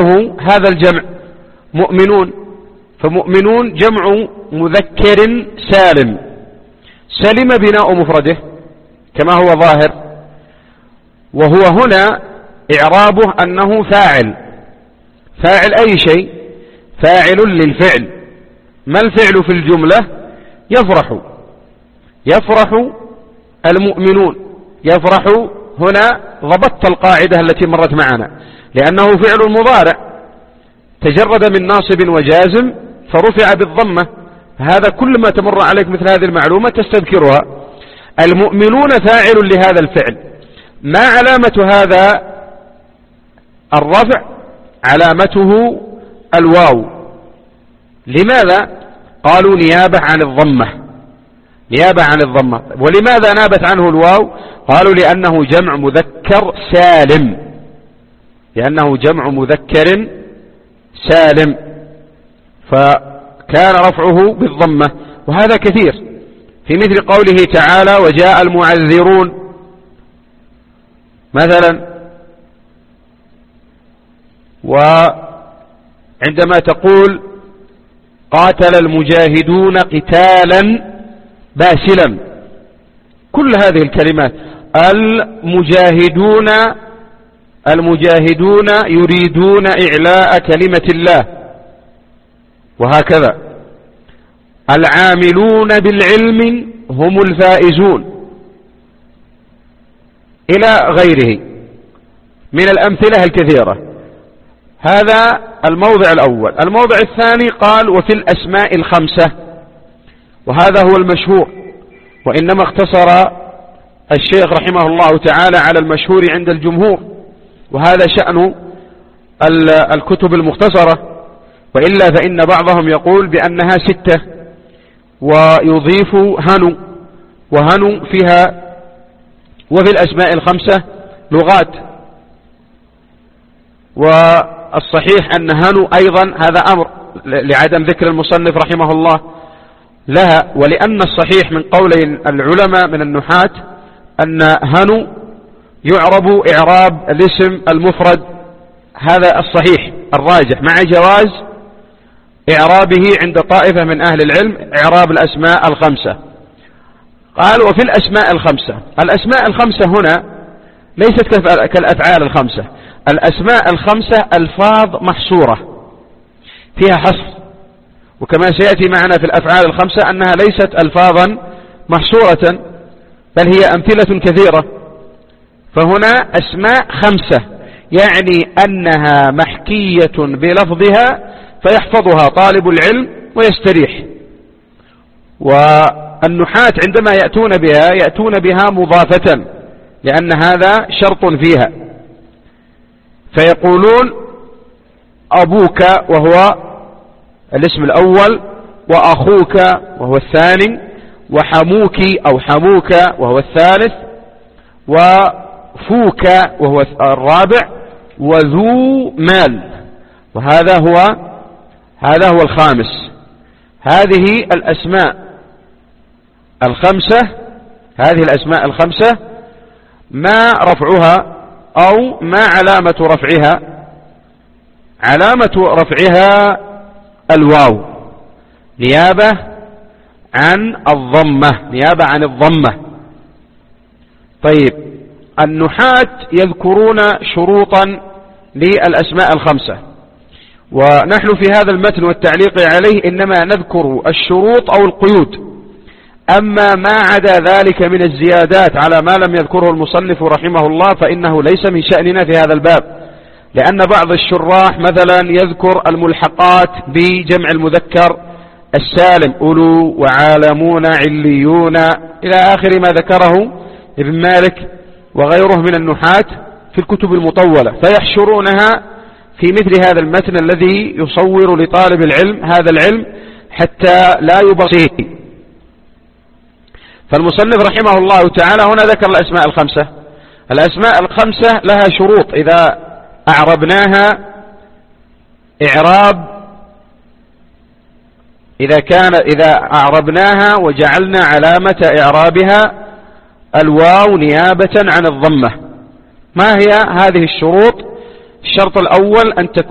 جمعه هذا الجمع مؤمنون، فمؤمنون جمع مذكر سالم، سلم بناء مفرده كما هو ظاهر، وهو هنا إعرابه أنه فاعل أي شيء، فاعل للفعل. ما الفعل في الجملة؟ يفرح المؤمنون. يفرح هنا ضبطت القاعدة التي مرت معنا، لأنه فعل مضارع تجرد من ناصب وجازم فرفع بالضمة، هذا كل ما تمر عليك مثل هذه المعلومة تستذكرها. المؤمنون فاعل لهذا الفعل. ما علامة هذا الرفع؟ علامته الواو. لماذا؟ قالوا نيابة عن الضمة. ولماذا نابت عنه الواو؟ قالوا لأنه جمع مذكر سالم، فكان رفعه بالضمة، وهذا كثير في مثل قوله تعالى وجاء المعذرون مثلا، وعندما تقول قاتل المجاهدون قتالا باسلا، كل هذه الكلمات المجاهدون يريدون إعلاء كلمة الله، وهكذا العاملون بالعلم هم الفائزون، إلى غيره من الأمثلة الكثيرة. هذا الموضع الأول. الموضع الثاني قال وفي الأسماء الخمسة، وهذا هو المشهور، وإنما اختصر الشيخ رحمه الله تعالى على المشهور عند الجمهور، وهذا شأن الكتب المختصرة، وإلا فإن بعضهم يقول بأنها 6 ويضيف هنو، وهنو فيها وفي الأسماء الخمسة لغات، والصحيح أن هنو أيضا هذا أمر لعدم ذكر المصنف رحمه الله لها، ولأن الصحيح من قول العلماء من النحاة أن هنو يعرب إعراب الاسم المفرد، هذا الصحيح الراجح، مع جواز إعرابه عند طائفة من أهل العلم إعراب الأسماء الخمسة. قال وفي الأسماء الخمسة. الأسماء الخمسة هنا ليست كالأفعال الخمسة. الأسماء الخمسة ألفاظ محصورة فيها حصر، وكما سيأتي معنا في الأفعال الخمسة أنها ليست ألفاظا محصورة، بل هي أمثلة كثيرة. فهنا أسماء خمسة، يعني أنها محكية بلفظها فيحفظها طالب العلم ويستريح. والنحاة عندما يأتون بها مضافة، لأن هذا شرط فيها، فيقولون أبوك وهو الاسم الأول، وأخوك وهو الثاني، وحموك أو حموك وهو الثالث، وفوك وهو الرابع، وذو مال، وهذا هو الخامس. هذه الأسماء الخمسة ما رفعها أو ما علامة رفعها؟ علامة رفعها الواو نيابة عن الضمة. طيب، النحاة يذكرون شروطا للأسماء الخمسة، ونحن في هذا المتن والتعليق عليه إنما نذكر الشروط أو القيود. أما ما عدا ذلك من الزيادات على ما لم يذكره المصنف رحمه الله فإنه ليس من شأننا في هذا الباب، لأن بعض الشراح مثلا يذكر الملحقات بجمع المذكر السالم، أولو وعالمون عليون إلى آخر ما ذكره ابن مالك وغيره من النحاة في الكتب المطولة، فيحشرونها في مثل هذا المتن الذي يصور لطالب العلم هذا العلم حتى لا يبصيه. فالمصنف رحمه الله تعالى هنا ذكر الأسماء الخمسة. الأسماء الخمسة لها شروط إذا أعربناها إعراب، إذا أعربناها وجعلنا علامة إعرابها الواو نيابة عن الضمة. ما هي هذه الشروط؟ الشرط الأول أن تكون